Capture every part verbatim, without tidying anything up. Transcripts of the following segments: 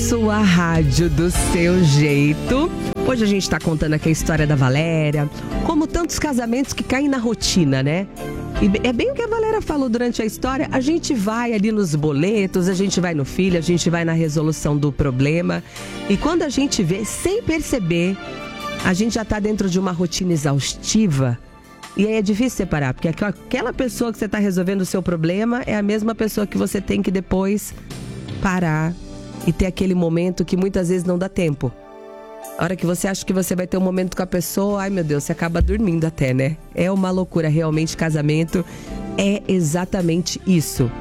sua rádio do seu jeito. Hoje a gente tá contando aqui a história da Valéria, como tantos casamentos que caem na rotina, né? E é bem o que a Valéria falou durante a história, a gente vai ali nos boletos, a gente vai no filho, a gente vai na resolução do problema. E quando a gente vê, sem perceber, a gente já tá dentro de uma rotina exaustiva. E aí é difícil separar, porque aquela pessoa que você tá resolvendo o seu problema é a mesma pessoa que você tem que depois parar e ter aquele momento que muitas vezes não dá tempo. A hora que você acha que você vai ter um momento com a pessoa, ai meu Deus, você acaba dormindo até, né? É uma loucura, realmente, casamento é exatamente isso.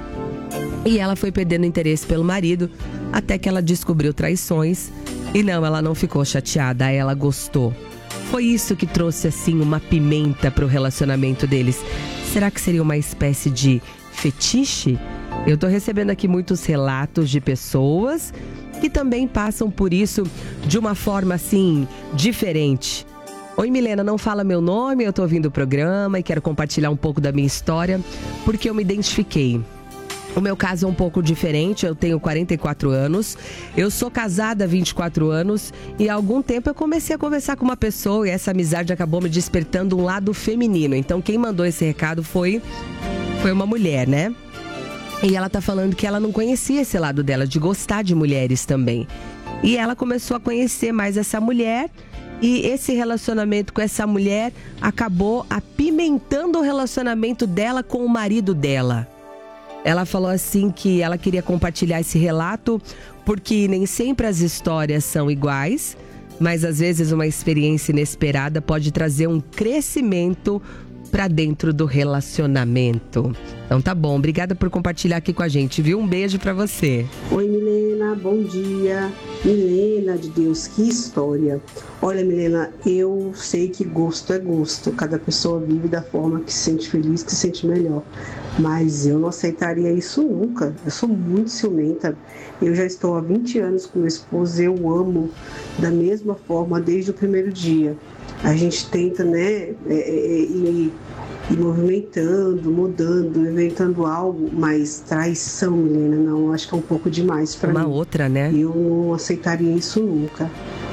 E ela foi perdendo interesse pelo marido, até que ela descobriu traições. E não, ela não ficou chateada, ela gostou. Foi isso que trouxe, assim, uma pimenta pro relacionamento deles. Será que seria uma espécie de fetiche? Eu tô recebendo aqui muitos relatos de pessoas que também passam por isso de uma forma, assim, diferente. Oi, Milena, não fala meu nome, eu tô ouvindo o programa e quero compartilhar um pouco da minha história, porque eu me identifiquei. O meu caso é um pouco diferente, eu tenho quarenta e quatro anos, eu sou casada há vinte e quatro anos e há algum tempo eu comecei a conversar com uma pessoa e essa amizade acabou me despertando um lado feminino. Então quem mandou esse recado foi, foi uma mulher, né? E ela tá falando que ela não conhecia esse lado dela, de gostar de mulheres também. E ela começou a conhecer mais essa mulher e esse relacionamento com essa mulher acabou apimentando o relacionamento dela com o marido dela. Ela falou assim que ela queria compartilhar esse relato porque nem sempre as histórias são iguais, mas às vezes uma experiência inesperada pode trazer um crescimento para dentro do relacionamento. Então tá bom, obrigada por compartilhar aqui com a gente, viu? Um beijo para você. Oi, Milena, bom dia. Milena de Deus, que história. Olha, Milena, eu sei que gosto é gosto. Cada pessoa vive da forma que se sente feliz, que se sente melhor. Mas eu não aceitaria isso nunca. Eu sou muito ciumenta. Eu já estou há vinte anos com meu esposo, eu amo da mesma forma desde o primeiro dia. A gente tenta, né, é, é, ir, ir movimentando, mudando, inventando algo, mas traição, Milena, não, acho que é um pouco demais para mim. Uma outra, né? Eu não aceitaria isso nunca.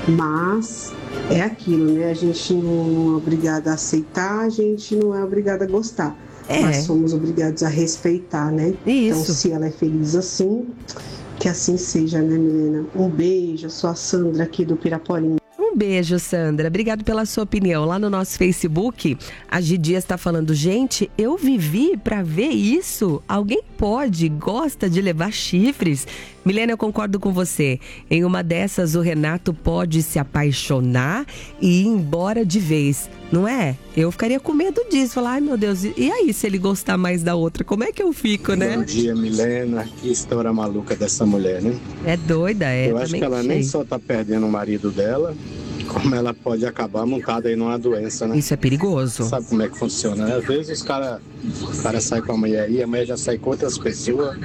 Mas é aquilo, né? A gente não é obrigada a aceitar, a gente não é obrigada a gostar. É. Mas somos obrigados a respeitar, né? Isso. Então, se ela é feliz assim, que assim seja, né, Milena? Um beijo, eu sou a Sandra aqui do Piraporinho. Um beijo, Sandra. Obrigado pela sua opinião. Lá no nosso Facebook, a Gi Dias está falando, gente, eu vivi para ver isso. Alguém pode, gosta de levar chifres? Milena, eu concordo com você. Em uma dessas, o Renato pode se apaixonar e ir embora de vez, não é? Eu ficaria com medo disso. Falar, ai meu Deus, e aí se ele gostar mais da outra? Como é que eu fico, né? Bom dia, Milena. Que história maluca dessa mulher, né? É doida, é. Eu acho que ela sei. nem só tá perdendo o marido dela, como ela pode acabar montada aí numa doença, né? Isso é perigoso. Sabe como é que funciona, né? Às vezes os cara, o cara sai com a mulher e a mulher já sai com outras pessoas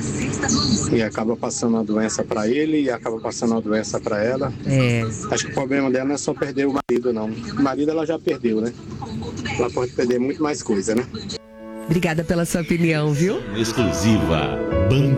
e acaba passando a doença pra ele e acaba passando a doença pra ela. É. Acho que o problema dela não é só perder o marido, não. O marido ela já perdeu, né? Ela pode perder muito mais coisa, né? Obrigada pela sua opinião, viu? Exclusiva. Band